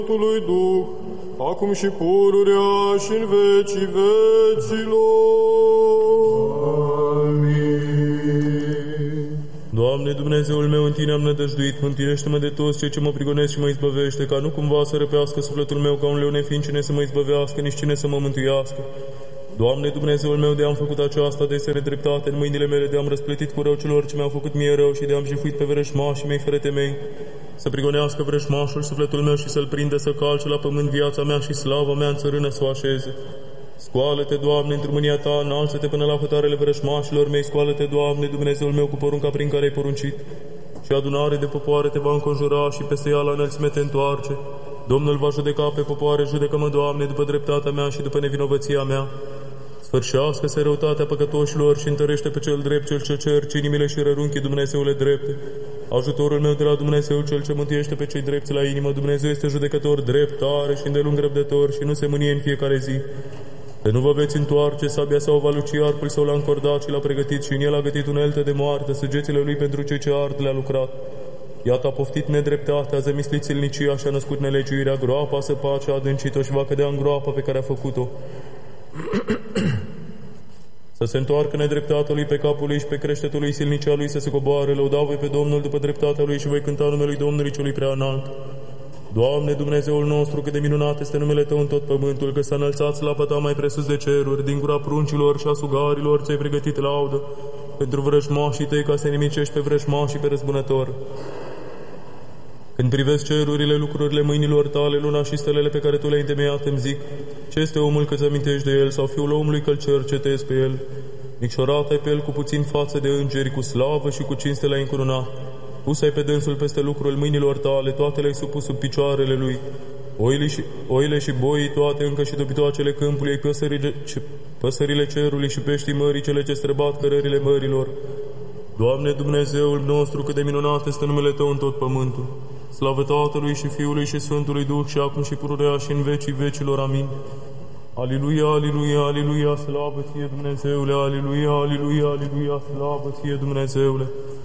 Sfântului Duh, acum și pururea și în vecii vecilor. Amin. Doamne, Dumnezeul meu, în Tine am nădăjduit, mântuiește-mă de toți cei ce mă prigonesc și mă izbăvește, ca nu cumva să răpească sufletul meu ca un leu nefiind cine să mă izbăvească, nici cine să mă mântuiască. Doamne, Dumnezeul meu, de am făcut aceasta de este nedreptate în mâinile mele, de am răsplătit cu rău celor ce mi-au făcut mie rău și de am jefuit pe vrăjmașii mei fără temei. Să prigonească vrăjmașul sufletul meu și să-l prindă să calce la pământ viața mea și slava mea în țărână să o așeze. Scoală-te, Doamne, într-o mânia Ta, înalță-te până la hătarele vrăjmașilor mei, scoală-te, Doamne, Dumnezeul meu, cu porunca prin care ai poruncit. Și adunare de popoare te va înconjura și peste ea la înălțime te întoarce. Domnul va judeca pe popoare, judecă-mă, Doamne, după dreptatea mea și după nevinovăția mea. Sfârșească-se răutatea păcătoșilor și întărește pe cel drept, cel ce cerci inimile și rărunchii, Dumnezeule drepte. Ajutorul meu de la Dumnezeu, cel ce mântuiește pe cei drepți la inimă. Dumnezeu este judecător drept, tare și îndelung răbdător și nu se mânie în fiecare zi. Că nu vă veți întoarce, sabia sau va luci arcul sau l-a încordat și l-a pregătit și în el a gătit unelte de moarte, săgețile lui pentru cei ce ard le-a lucrat. Iată a poftit nedreptatea, a zămislit silnicia și a născut nelegiuirea, groapa să pace a adâncit-o și va cădea în groapa pe care a făcut-o. Să se întoarcă nedreptatea lui pe capul lui și pe creștetul lui silnicea lui să se coboare. Lăuda voi pe Domnul după dreptatea lui și voi cânta numele Domnului celui prea înalt. Doamne, Dumnezeul nostru, cât de minunat este numele Tău în tot pământul, că s-a înălțat slava Ta mai presus de ceruri, din gura pruncilor și a sugarilor ți-ai pregătit laudă pentru vrăjmașii Tăi, ca să nimicești pe vrăjmași și pe răzbunător. Când privesc cerurile, lucrurile mâinilor Tale, luna și stelele pe care Tu le-ai întemeiat, îmi zic, ce este omul că-ți amintești de el, sau fiul omului că-l cercetezi pe el? Micșorat ai pe el cu puțin față de îngeri, cu slavă și cu cinste l-ai încurunat. Pus ai pe dânsul peste lucrul mâinilor Tale, toate le-ai supus sub picioarele lui. Oile și boii toate, încă și dobitoacele câmpului, păsările cerului și peștii mării, cele ce străbat cărările mărilor. Doamne, Dumnezeul nostru, cât de minunat este numele Tău în tot pământul. Slavă Tatălui și Fiului și Sfântului Duh și acum și pururea și în vecii vecilor. Amin. Aliluia, aliluia, aliluia, slavă Ție, Dumnezeule, aliluia, aliluia, aliluia, slavă Ție, Dumnezeule.